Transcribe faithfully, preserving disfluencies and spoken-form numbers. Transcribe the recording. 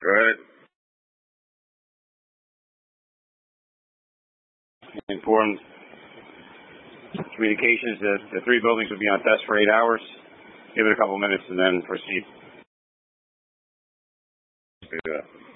Go ahead. Informed communications that the three buildings will be on test for eight hours. Give it a couple minutes and then proceed. Do that.